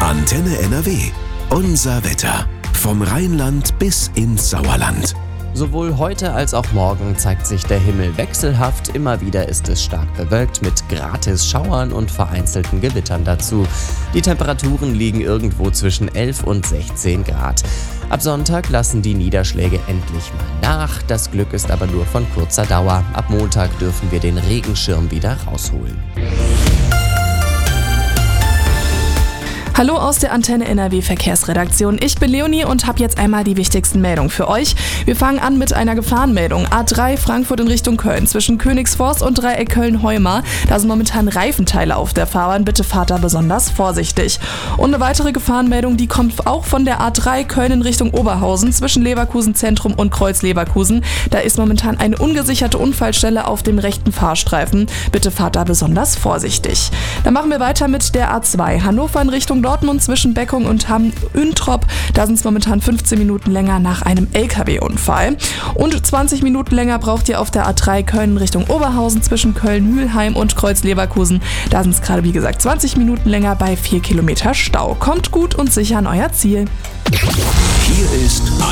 Antenne NRW. Unser Wetter. Vom Rheinland bis ins Sauerland. Sowohl heute als auch morgen zeigt sich der Himmel wechselhaft. Immer wieder ist es stark bewölkt mit Gratis-Schauern und vereinzelten Gewittern dazu. Die Temperaturen liegen irgendwo zwischen 11 und 16 Grad. Ab Sonntag lassen die Niederschläge endlich mal nach. Das Glück ist aber nur von kurzer Dauer. Ab Montag dürfen wir den Regenschirm wieder rausholen. Hallo aus der Antenne NRW Verkehrsredaktion. Ich bin Leonie und habe jetzt einmal die wichtigsten Meldungen für euch. Wir fangen an mit einer Gefahrenmeldung. A3 Frankfurt in Richtung Köln zwischen Königsforst und Dreieck Köln-Heumar. Da sind momentan Reifenteile auf der Fahrbahn. Bitte fahrt da besonders vorsichtig. Und eine weitere Gefahrenmeldung, die kommt auch von der A3 Köln in Richtung Oberhausen zwischen Leverkusen Zentrum und Kreuz Leverkusen. Da ist momentan eine ungesicherte Unfallstelle auf dem rechten Fahrstreifen. Bitte fahrt da besonders vorsichtig. Dann machen wir weiter mit der A2 Hannover in Richtung Dortmund zwischen Beckung und Hamm-Üntrop. Da sind es momentan 15 Minuten länger nach einem LKW-Unfall. Und 20 Minuten länger braucht ihr auf der A3 Köln in Richtung Oberhausen zwischen Köln-Mülheim und Kreuz-Leverkusen. Da sind es gerade, wie gesagt, 20 Minuten länger bei 4 Kilometer Stau. Kommt gut und sicher an euer Ziel. Hier ist